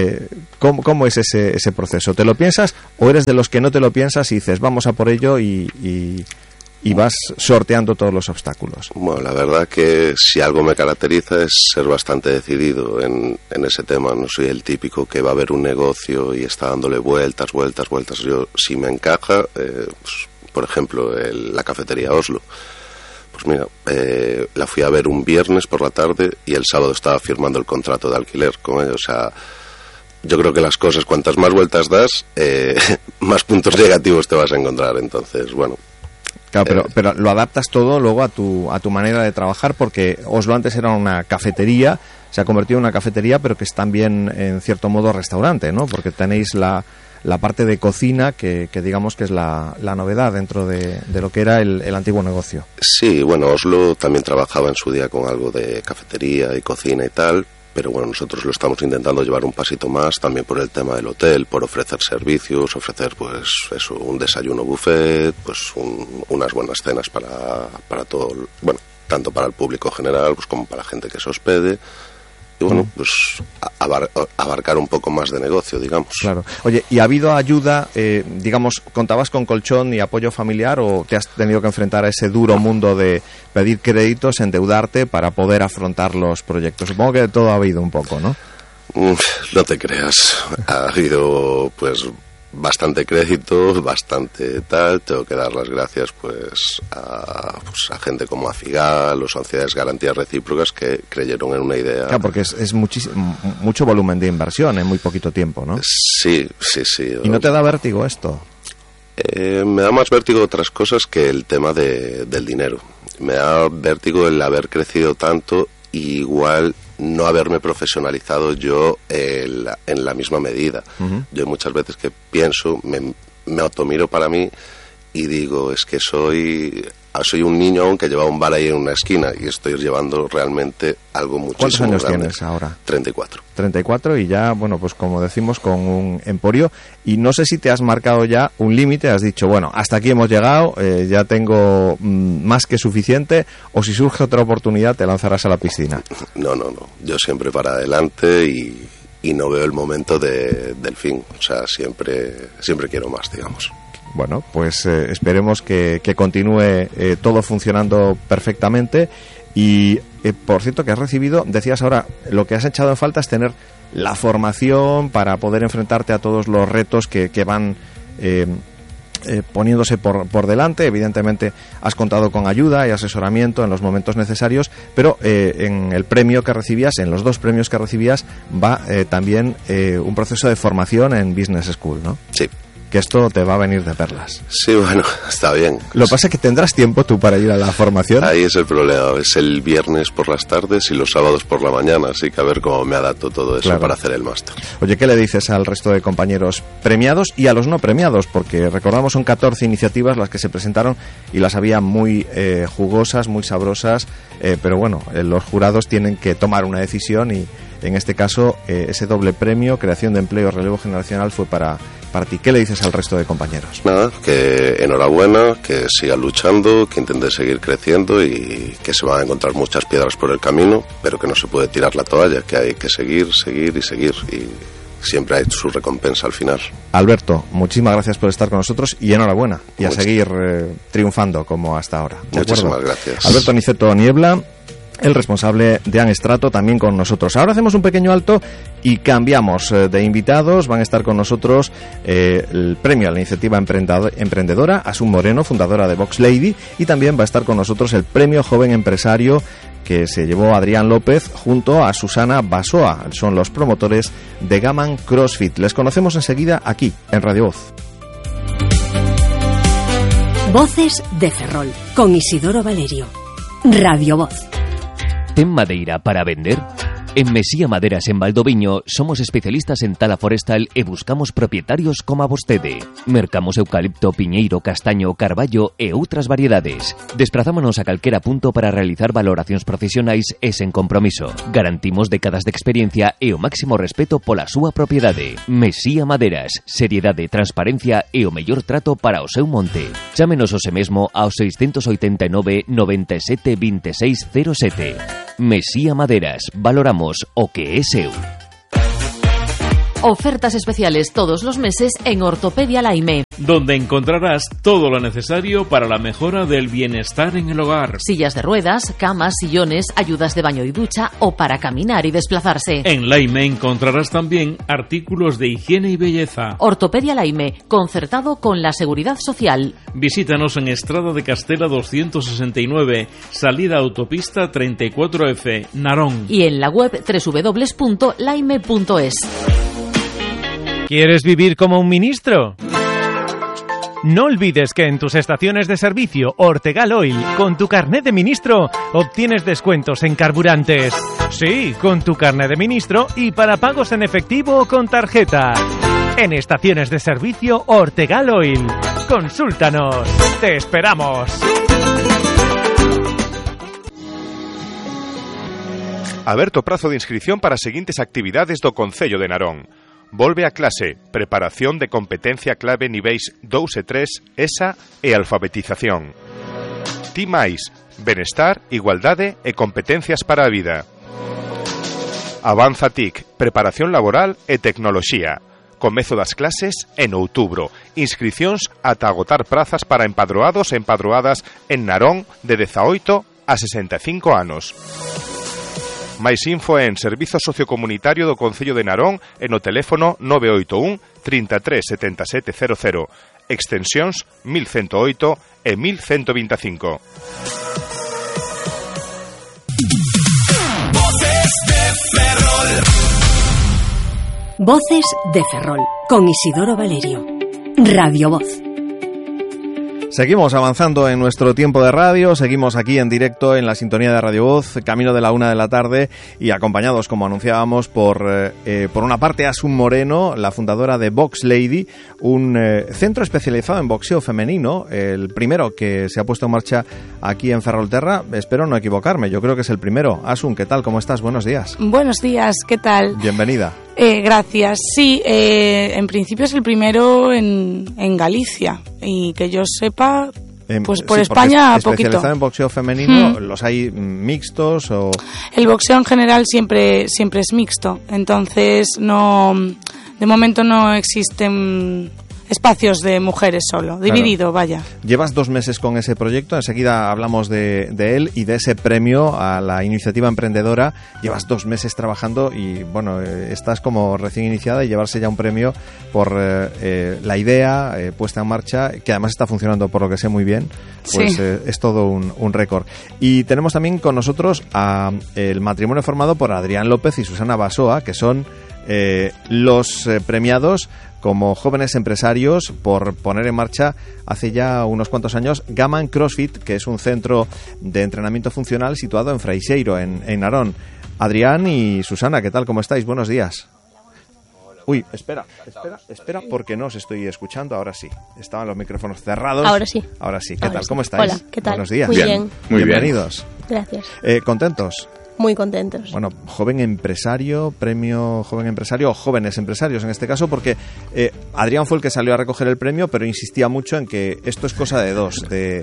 ¿Cómo es ese proceso? ¿Te lo piensas o eres de los que no te lo piensas y dices vamos a por ello y vas sorteando todos los obstáculos? Bueno, la verdad que si algo me caracteriza es ser bastante decidido en ese tema. No soy el típico que va a ver un negocio y está dándole vueltas. Yo, si me encaja, pues, por ejemplo, la cafetería Oslo, pues mira, la fui a ver un viernes por la tarde y el sábado estaba firmando el contrato de alquiler con ellos. O sea, yo creo que las cosas, cuantas más vueltas das, más puntos negativos te vas a encontrar. Entonces, bueno... Claro, pero lo adaptas todo luego a tu manera de trabajar, porque Oslo antes era una cafetería, se ha convertido en una cafetería, pero que es también en cierto modo restaurante, ¿no? Porque tenéis la parte de cocina que digamos que es la novedad dentro de lo que era el antiguo negocio. Sí, bueno, Oslo también trabajaba en su día con algo de cafetería y cocina y tal, pero bueno, nosotros lo estamos intentando llevar un pasito más también por el tema del hotel, por ofrecer servicios, ofrecer pues eso, un desayuno buffet, pues unas buenas cenas para todo, bueno, tanto para el público general pues como para la gente que se hospede. Y bueno, pues abarcar un poco más de negocio, digamos. Claro. Oye, ¿y ha habido ayuda, digamos, contabas con colchón y apoyo familiar, o te has tenido que enfrentar a ese duro mundo de pedir créditos, endeudarte para poder afrontar los proyectos? Supongo que de todo ha habido un poco, ¿no? No te creas. Ha habido, pues, bastante crédito, bastante tal. Tengo que dar las gracias pues a gente como Afigal o Sociedades Garantías Recíprocas que creyeron en una idea. Claro, porque es mucho volumen de inversión en muy poquito tiempo, ¿no? Sí. ¿Y no te da vértigo esto? Me da más vértigo otras cosas que el tema del dinero. Me da vértigo el haber crecido tanto y igual no haberme profesionalizado yo en la misma medida. Yo hay muchas veces que pienso, me automiro para mí y digo, es que soy un niño aún que lleva un bar ahí en una esquina y estoy llevando realmente algo muchísimo ¿Cuántos años grande. tienes ahora? 34. 34 y ya, bueno, pues como decimos, con un emporio. Y no sé si te has marcado ya un límite, has dicho, bueno, hasta aquí hemos llegado, ya tengo más que suficiente, o si surge otra oportunidad te lanzarás a la piscina. No. Yo siempre para adelante y no veo el momento del fin. O sea, siempre quiero más, digamos. Bueno, pues esperemos que continúe todo funcionando perfectamente. Y por cierto, que has recibido, decías ahora, lo que has echado en falta es tener la formación para poder enfrentarte a todos los retos que van poniéndose por delante. Evidentemente has contado con ayuda y asesoramiento en los momentos necesarios, pero en el premio que recibías, en los 2 premios que recibías, va también un proceso de formación en Business School, ¿no? Sí. Que esto te va a venir de perlas. Sí, bueno, está bien. Lo que pasa es que tendrás tiempo tú para ir a la formación. Ahí es el problema, es el viernes por las tardes y los sábados por la mañana, así que a ver cómo me adapto todo eso para hacer el máster. Oye, ¿qué le dices al resto de compañeros premiados y a los no premiados? Porque recordamos, son 14 iniciativas las que se presentaron y las había muy jugosas, muy sabrosas, pero bueno, los jurados tienen que tomar una decisión y en este caso ese doble premio, creación de empleo, relevo generacional, fue para ti. ¿Qué le dices al resto de compañeros? Nada, que enhorabuena, que sigan luchando, que intenten seguir creciendo y que se van a encontrar muchas piedras por el camino, pero que no se puede tirar la toalla, que hay que seguir y siempre hay su recompensa al final. Alberto, muchísimas gracias por estar con nosotros y enhorabuena y a seguir triunfando como hasta ahora. Muchísimas gracias. Alberto Niceto Niebla, el responsable de Anestrato, también con nosotros. Ahora hacemos un pequeño alto y cambiamos de invitados. Van a estar con nosotros el premio a la iniciativa emprendedora, Asun Moreno, fundadora de Box Lady, y también va a estar con nosotros el premio Joven Empresario que se llevó Adrián López junto a Susana Basoa. Son los promotores de Gaman CrossFit. Les conocemos enseguida aquí, en Radio Voz. Voces de Ferrol, con Isidoro Valerio. Radio Voz. ¿Ten madeira para vender? En Mesía Maderas en Valdoviño somos especialistas en tala forestal e buscamos propietarios como a vostede. Mercamos eucalipto, piñeiro, castaño, carballo e outras variedades. Desprazámonos a calquera punto para realizar valoracións profesionais e sen compromiso. Garantimos décadas de experiencia e o máximo respeto pola súa propiedade. Mesía Maderas, seriedade, transparencia e o mellor trato para o seu monte. Chámenos hoxe mesmo ao 689 97 26 07. Mesía Maderas, valoramos o que é seu. Ofertas especiales todos los meses en Ortopedia Laime, donde encontrarás todo lo necesario para la mejora del bienestar en el hogar. Sillas de ruedas, camas, sillones, ayudas de baño y ducha o para caminar y desplazarse. En Laime encontrarás también artículos de higiene y belleza. Ortopedia Laime, concertado con la Seguridad Social. Visítanos en Estrada de Castela 269, salida autopista 34F, Narón. Y en la web www.laime.es. ¿Quieres vivir como un ministro? No olvides que en tus estaciones de servicio Ortegal Oil, con tu carnet de ministro, obtienes descuentos en carburantes. Sí, con tu carnet de ministro y para pagos en efectivo o con tarjeta. En estaciones de servicio Ortegal Oil. Consúltanos. ¡Te esperamos! Aberto prazo de inscripción para as seguintes actividades do Concello de Narón. Volve a clase, preparación de competencia clave niveis 2 e 3, ESA e alfabetización. Ti máis, benestar, igualdade e competencias para a vida. Avanza TIC, preparación laboral e tecnoloxía. Comezo das clases en outubro. Inscricións ata agotar prazas para empadroados e empadroadas en Narón de 18 a 65 anos. Mais info en Servizo Sociocomunitario do Concello de Narón e no teléfono 981 33 77 00, extensións 1108 e 1125. Voces de Ferrol. Voces de Ferrol, con Isidoro Valerio. Radio Voz. Seguimos avanzando en nuestro tiempo de radio, seguimos aquí en directo en la sintonía de Radio Voz, camino de la 1 de la tarde y acompañados, como anunciábamos, por una parte Asun Moreno, la fundadora de Box Lady, un centro especializado en boxeo femenino, el primero que se ha puesto en marcha aquí en Ferrolterra. Espero no equivocarme, yo creo que es el primero. Asun, ¿qué tal? ¿Cómo estás? Buenos días. Buenos días, ¿qué tal? Bienvenida. Gracias. Sí, en principio es el primero en Galicia y que yo sepa, pues por España poquito. Especializado en boxeo femenino, ¿los hay mixtos o...? El boxeo en general siempre es mixto, entonces no, de momento no existen espacios de mujeres solo, dividido, claro. Vaya. Llevas 2 meses con ese proyecto, enseguida hablamos de él y de ese premio a la iniciativa emprendedora. Llevas 2 meses trabajando y, bueno, estás como recién iniciada y llevarse ya un premio por la idea puesta en marcha, que además está funcionando por lo que sé muy bien, pues sí. Es todo un récord. Y tenemos también con nosotros a el matrimonio formado por Adrián López y Susana Basoa, que son los premiados como jóvenes empresarios por poner en marcha hace ya unos cuantos años Gaman CrossFit, que es un centro de entrenamiento funcional situado en Freixeiro, en Narón. Adrián y Susana, ¿qué tal? ¿Cómo estáis? Buenos días. Uy, espera, porque no os estoy escuchando. Ahora sí. Estaban los micrófonos cerrados. Ahora sí. ¿Qué tal? ¿Cómo estáis? Hola, ¿qué tal? Buenos días. Muy bien. Muy bienvenidos. Gracias. ¿Contentos? Muy contentos. Bueno, joven empresario, premio joven empresario o jóvenes empresarios en este caso, porque Adrián fue el que salió a recoger el premio, pero insistía mucho en que esto es cosa de dos,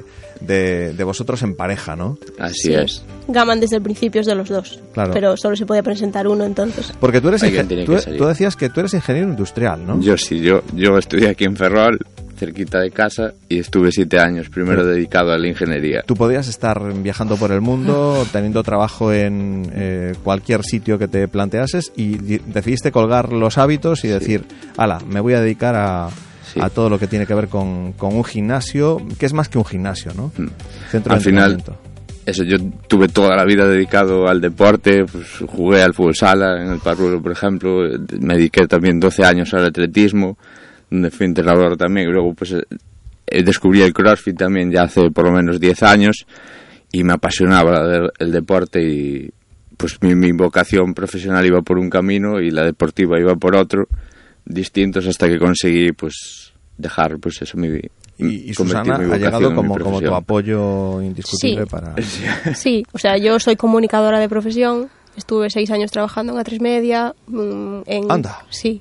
de vosotros en pareja, ¿no? Así es. Gaman desde el principio es de los dos, claro. Pero solo se podía presentar uno entonces. Porque tú eres tú decías que tú eres ingeniero industrial, ¿no? Yo sí, yo estudié aquí en Ferrol, cerquita de casa, y estuve 7 años primero dedicado a la ingeniería. Tú podías estar viajando por el mundo, teniendo trabajo en cualquier sitio que te planteases y decidiste colgar los hábitos y decir, ala, me voy a dedicar a todo lo que tiene que ver con un gimnasio, que es más que un gimnasio, ¿no? Centro al de final, eso, yo tuve toda la vida dedicado al deporte, pues jugué al fútbol sala en el Parrulo, por ejemplo, me dediqué también 12 años al atletismo, donde fui entrenador también, y luego pues descubrí el CrossFit también ya hace por lo menos 10 años y me apasionaba el deporte y pues mi vocación profesional iba por un camino y la deportiva iba por otro, distintos, hasta que conseguí pues dejar pues eso y Susana ha llegado como tu apoyo indiscutible para... Sí, o sea, yo soy comunicadora de profesión. Estuve 6 años trabajando en A3 Media. ¡Anda! Sí.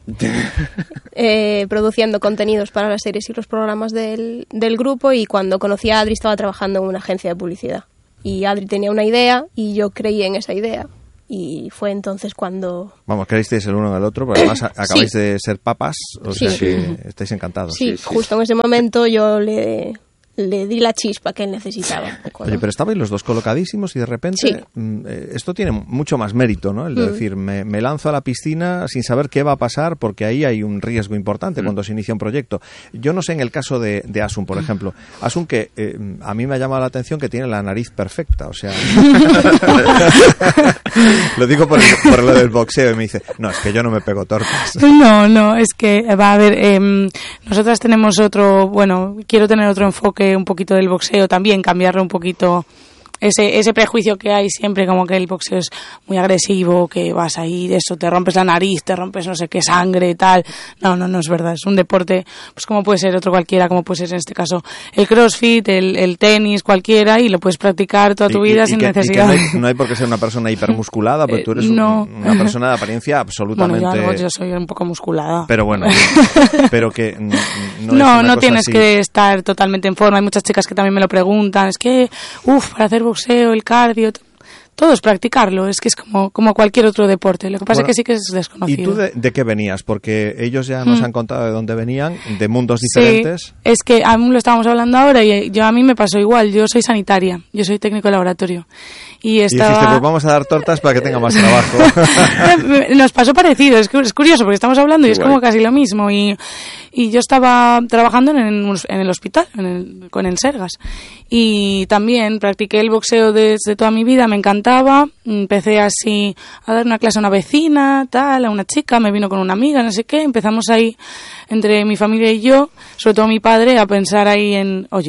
Produciendo contenidos para las series y los programas del grupo, y cuando conocí a Adri estaba trabajando en una agencia de publicidad. Y Adri tenía una idea y yo creí en esa idea. Y fue entonces cuando... Vamos, creísteis el uno en el otro, pero además acabáis de ser papas, o sea que estáis encantados. Sí, justo en ese momento yo le di la chispa que él necesitaba. Oye, pero estabais los dos colocadísimos y de repente esto tiene mucho más mérito, ¿no? El de decir, me lanzo a la piscina sin saber qué va a pasar, porque ahí hay un riesgo importante cuando se inicia un proyecto. Yo no sé en el caso de Asun, por ejemplo. Asun, que a mí me ha llamado la atención que tiene la nariz perfecta, o sea... Lo digo por lo del boxeo y me dice, no, es que yo no me pego tortas. No, es que, va a ver, nosotras tenemos quiero tener otro enfoque un poquito del boxeo también, cambiarle un poquito ese prejuicio que hay siempre, como que el boxeo es muy agresivo, que vas ahí, de eso, te rompes la nariz, te rompes no sé qué sangre y tal. No es verdad, es un deporte pues como puede ser otro cualquiera, como puede ser en este caso el CrossFit, el tenis, cualquiera, y lo puedes practicar toda tu vida sin necesidad. Y que no hay por qué ser una persona hipermusculada, pero tú eres una persona de apariencia absolutamente... Bueno, yo soy un poco musculada. Pero bueno, pero que no tienes que estar totalmente en forma. Hay muchas chicas que también me lo preguntan, es que, para hacer boxeo, el cardio, todo es practicarlo, es que es como cualquier otro deporte, lo que pasa es que sí que es desconocido. ¿Y tú de qué venías? Porque ellos ya nos han contado de dónde venían, de mundos diferentes. Sí, es que aún lo estábamos hablando ahora y a mí me pasó igual, yo soy sanitaria, yo soy técnico de laboratorio. Y dijiste, pues vamos a dar tortas para que tenga más trabajo. Nos pasó parecido, es curioso porque estamos hablando y es como casi lo mismo. Y yo estaba trabajando en el hospital, con el Sergas. Y también practiqué el boxeo desde toda mi vida, me encantaba. Empecé así a dar una clase a una vecina, a una chica, me vino con una amiga, no sé qué. Empezamos ahí, entre mi familia y yo, sobre todo mi padre, a pensar ahí en, oye,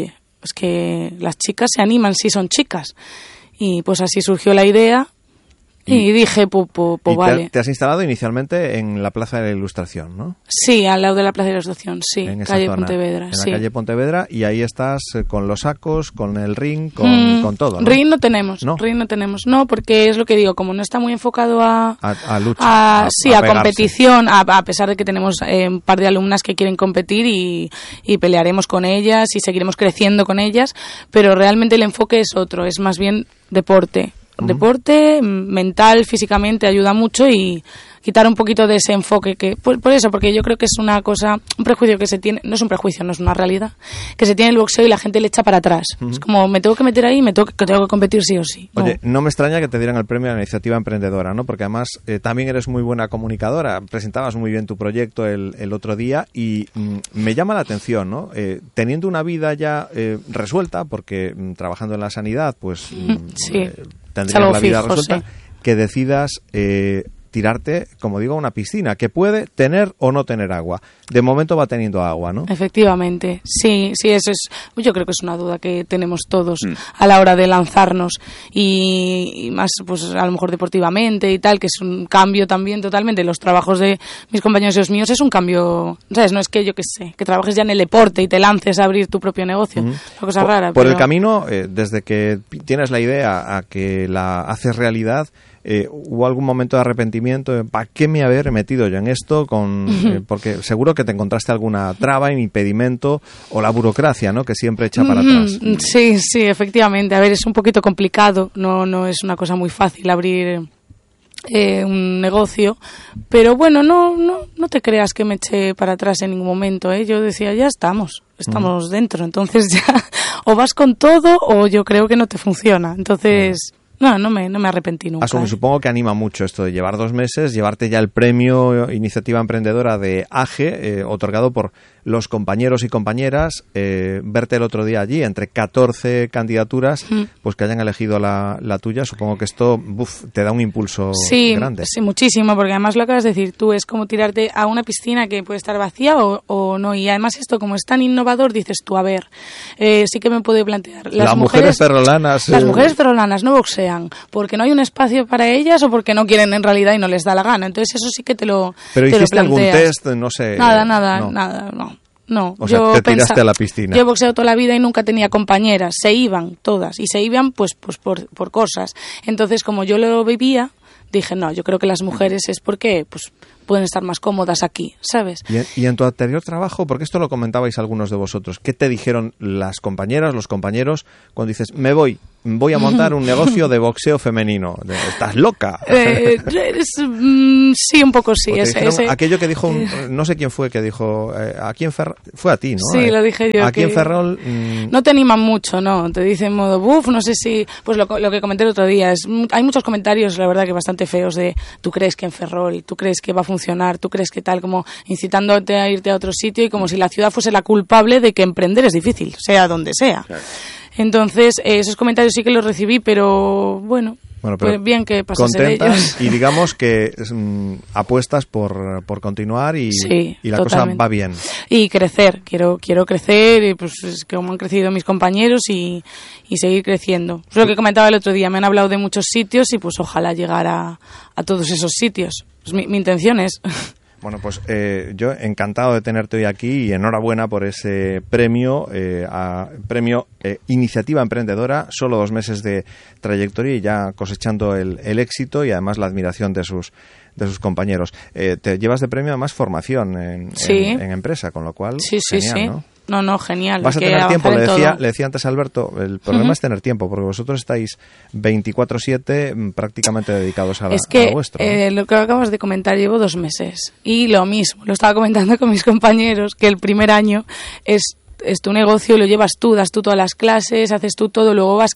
es que las chicas se animan si son chicas. Y pues así surgió la idea. Y dije, pues vale. Te has instalado inicialmente en la Plaza de la Ilustración, ¿no? Sí, al lado de la Plaza de la Ilustración, sí, en esa calle zona, Pontevedra. En sí. la calle Pontevedra, y ahí estás con los sacos, con el ring, con todo, ¿no? Ring no tenemos, no, porque es lo que digo, como no está muy enfocado a lucha, a competición, a pesar de que tenemos un par de alumnas que quieren competir y pelearemos con ellas y seguiremos creciendo con ellas, pero realmente el enfoque es otro, es más bien deporte. Deporte, mental, físicamente, ayuda mucho, y quitar un poquito de ese enfoque que por eso, porque yo creo que es una cosa, un prejuicio que se tiene, no es un prejuicio, no es una realidad, que se tiene el boxeo y la gente le echa para atrás. Es como, me tengo que meter ahí, tengo que competir sí o sí. Oye, no me extraña que te dieran el premio a la iniciativa emprendedora, ¿no? Porque además también eres muy buena comunicadora, presentabas muy bien tu proyecto el otro día, y me llama la atención, ¿no? Teniendo una vida ya resuelta, porque trabajando en la sanidad, pues tendrías la vida resuelta, sí, que decidas tirarte, como digo, a una piscina que puede tener o no tener agua. De momento va teniendo agua, ¿no? Efectivamente, sí, eso es. Yo creo que es una duda que tenemos todos a la hora de lanzarnos, y más, pues a lo mejor deportivamente y tal, que es un cambio también totalmente. Los trabajos de mis compañeros y los míos es un cambio, ¿sabes? No es que yo que sé, que trabajes ya en el deporte y te lances a abrir tu propio negocio. Una cosa rara. Por el camino, desde que tienes la idea a que la haces realidad, ¿hubo algún momento de arrepentimiento? ¿Para qué me haber metido yo en esto? Porque seguro que te encontraste alguna traba, impedimento, o la burocracia, ¿no? Que siempre echa para atrás. Sí, efectivamente. A ver, es un poquito complicado. No es una cosa muy fácil abrir un negocio, pero bueno, no te creas que me eché para atrás en ningún momento, Yo decía, ya estamos dentro, entonces ya o vas con todo o yo creo que no te funciona, entonces... No me arrepentí nunca. Supongo que anima mucho esto de llevar 2 meses, llevarte ya el premio Iniciativa Emprendedora de AGE, otorgado por los compañeros y compañeras, verte el otro día allí, entre 14 candidaturas, pues que hayan elegido la tuya. Supongo que esto te da un impulso grande. Sí, muchísimo, porque además lo acabas de decir tú, es como tirarte a una piscina que puede estar vacía o no, y además esto, como es tan innovador, dices tú, a ver, sí que me puedo plantear. Las mujeres ferrolanas... Las mujeres ferrolanas no boxean porque no hay un espacio para ellas o porque no quieren en realidad y no les da la gana. Entonces eso sí que te lo planteas. ¿Pero hiciste algún test? No sé. Nada, no. O sea, te tiraste a la piscina. Yo he boxeado toda la vida y nunca tenía compañeras. Se iban todas. Y se iban pues por cosas. Entonces, como yo lo vivía, dije, no, yo creo que las mujeres es porque pues pueden estar más cómodas aquí, ¿sabes? Y en tu anterior trabajo, porque esto lo comentabais algunos de vosotros, ¿qué te dijeron las compañeras, los compañeros, cuando dices, voy a montar un negocio de boxeo femenino? ¿Estás loca? Sí, un poco sí. Aquello que dijo, no sé quién fue, que dijo, aquí en Ferrol, fue a ti, ¿no? Sí, lo dije yo. Aquí en Ferrol... No te animan mucho, ¿no? Te dicen en modo, no sé si... Pues lo que comenté el otro día, hay muchos comentarios, la verdad, que bastante feos de, tú crees que en Ferrol, tú crees que va a funcionar, tú crees que tal, como incitándote a irte a otro sitio y como si la ciudad fuese la culpable de que emprender es difícil, sea donde sea. Claro. Entonces, esos comentarios sí que los recibí, pero bueno, pero pues bien que pasase de ellos. Y digamos que apuestas por continuar y la totalmente. Cosa va bien. Y crecer, quiero crecer, y pues es como han crecido mis compañeros y seguir creciendo. Es lo que comentaba el otro día, me han hablado de muchos sitios y pues ojalá llegar a todos esos sitios. Pues mi intención es... Bueno, pues yo encantado de tenerte hoy aquí y enhorabuena por ese premio, premio Iniciativa Emprendedora, solo 2 meses de trayectoria y ya cosechando el éxito y además la admiración de sus compañeros. Te llevas de premio además formación en empresa, con lo cual genial, ¿no? No, genial. Vas a tener tiempo, le decía antes a Alberto, el problema es tener tiempo, porque vosotros estáis 24/7 prácticamente dedicados a lo vuestro. Lo que acabas de comentar, llevo 2 meses. Y lo mismo, lo estaba comentando con mis compañeros, que el primer año es tu negocio, lo llevas tú, das tú todas las clases, haces tú todo, luego vas